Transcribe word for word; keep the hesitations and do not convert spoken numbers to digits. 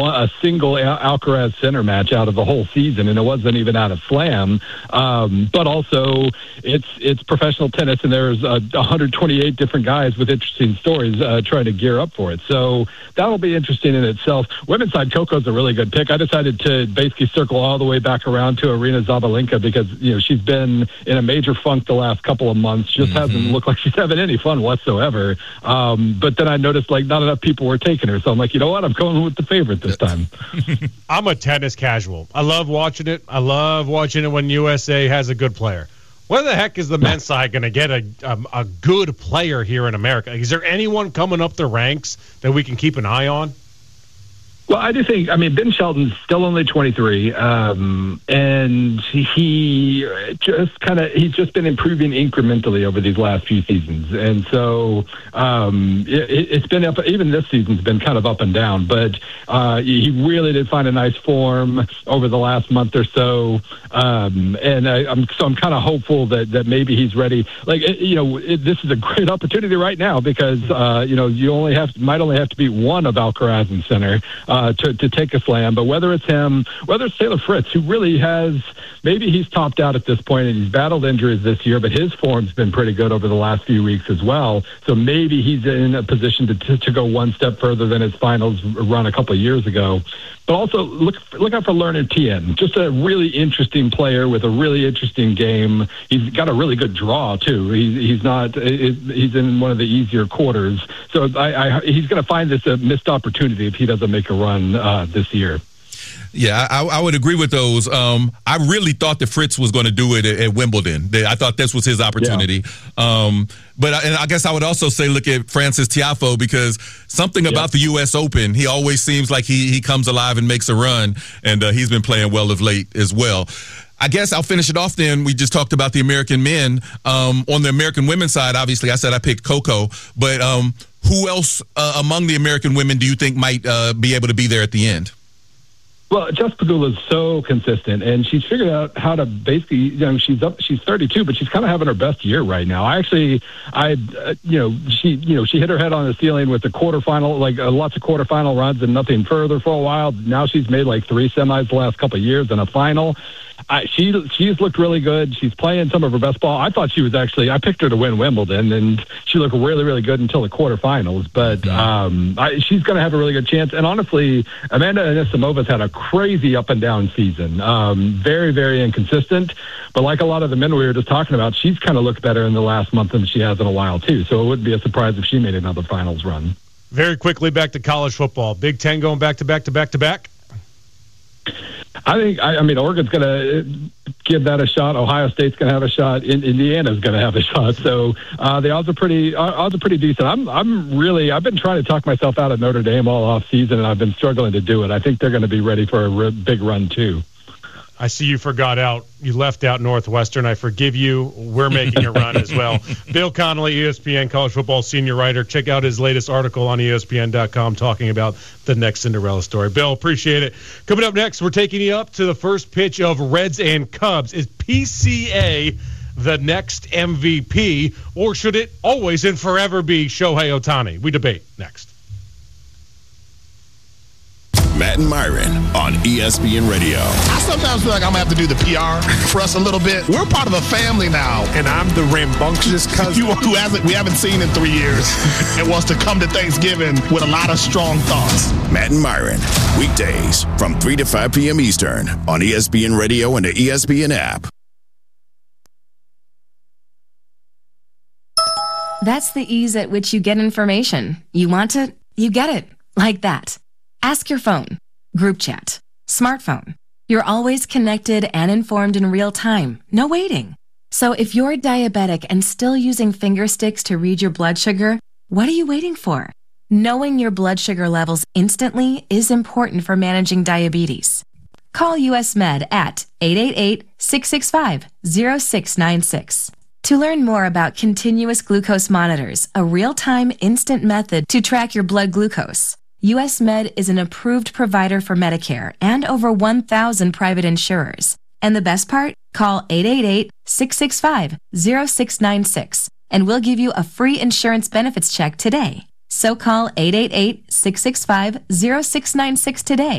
one, a single Al- Alcaraz center match out of the whole season, and it wasn't even out of Slam. Um, but also, it's it's professional tennis, and there's uh, one hundred twenty-eight different guys with interesting stories uh, trying to gear up for it. So that'll be interesting in itself. Women's side, Coco's a really good pick. I decided to basically circle all the way back around to Aryna Sabalenka because, you know, she's been in a major funk the last couple of months. Just mm-hmm. hasn't looked like she's having any fun whatsoever. Um, but then I noticed, like, not enough people were taking her. So I'm like, you know what? I'm going with the favorite this time. I'm a tennis casual. I love watching it. I love watching it when U S A has a good player. Where the heck is the men's side going to get a, a a good player here in America? Is there anyone coming up the ranks that we can keep an eye on? Well, I do think, I mean, Ben Shelton's still only twenty-three, um, and he just kind of, he's just been improving incrementally over these last few seasons. And so um, it, it's been up, even this season's been kind of up and down, but uh, he really did find a nice form over the last month or so. Um, and I, I'm, so I'm kind of hopeful that, that maybe he's ready. Like, it, you know, it, this is a great opportunity right now because, uh, you know, you only have, might only have to beat one of Alcaraz in center. Uh, Uh, to, to take a slam, but whether it's him, whether it's Taylor Fritz, who really has, maybe he's topped out at this point and he's battled injuries this year, but his form's been pretty good over the last few weeks as well. So maybe he's in a position to, to, to go one step further than his finals run a couple of years ago. But also look look out for Leonard Tien, just a really interesting player with a really interesting game. He's got a really good draw too. He's he's not he's in one of the easier quarters, so I, I, he's going to find this a missed opportunity if he doesn't make a run uh, this year. Yeah, I, I would agree with those. Um, I really thought that Fritz was going to do it at, at Wimbledon. I thought this was his opportunity. Yeah. Um, but I, and I guess I would also say look at Francis Tiafoe because something yep. about the U S Open, he always seems like he, he comes alive and makes a run, and uh, he's been playing well of late as well. I guess I'll finish it off then. We just talked about the American men. Um, on the American women's side, obviously, I said I picked Coco. But um, who else uh, among the American women do you think might uh, be able to be there at the end? Well, Jess Pegula is so consistent, and she's figured out how to basically, you know, she's up, she's thirty-two, but she's kind of having her best year right now. I actually, I, uh, you know, she, you know, she hit her head on the ceiling with the quarterfinal, like uh, lots of quarterfinal runs and nothing further for a while. Now she's made like three semis the last couple of years and a final. I, she she's looked really good. She's playing some of her best ball. I thought she was actually, I picked her to win Wimbledon, and she looked really, really good until the quarterfinals. But um, I, she's going to have a really good chance. And honestly, Amanda Anisimova's had a crazy up and down season. Um, very, very inconsistent. But like a lot of the men we were just talking about, she's kind of looked better in the last month than she has in a while, too. So it wouldn't be a surprise if she made another finals run. Very quickly, back to college football. Big Ten going back to back to back to back. I think, I, I mean, Oregon's going to give that a shot. Ohio State's going to have a shot. In, Indiana's going to have a shot. So uh, the odds are pretty, odds are pretty decent. I'm, I'm really, I've been trying to talk myself out of Notre Dame all off season, and I've been struggling to do it. I think they're going to be ready for a r- big run too. I see you forgot out. You left out Northwestern. I forgive you. We're making a run as well. Bill Connolly, E S P N college football senior writer. Check out his latest article on E S P N dot com talking about the next Cinderella story. Bill, appreciate it. Coming up next, we're taking you up to the first pitch of Reds and Cubs. Is P C A the next M V P, or should it always and forever be Shohei Ohtani? We debate next. Matt and Myron on E S P N Radio. I sometimes feel like I'm going to have to do the P R for us a little bit. We're part of a family now. And I'm the rambunctious cousin. You, who hasn't, we haven't seen in three years and wants to come to Thanksgiving with a lot of strong thoughts. Matt and Myron, weekdays from three to five p.m. Eastern on E S P N Radio and the E S P N app. That's the ease at which you get information. You want it, you get it. Like that. Ask your phone, group chat, smartphone. You're always connected and informed in real time. No waiting. So if you're diabetic and still using finger sticks to read your blood sugar, what are you waiting for? Knowing your blood sugar levels instantly is important for managing diabetes. Call U S Med at eight eight eight, six six five, zero six nine six. To learn more about continuous glucose monitors, a real-time instant method to track your blood glucose, U S Med is an approved provider for Medicare and over one thousand private insurers. And the best part? Call eight eight eight, six six five, zero six nine six and we'll give you a free insurance benefits check today. So call eight eight eight, six six five, zero six nine six today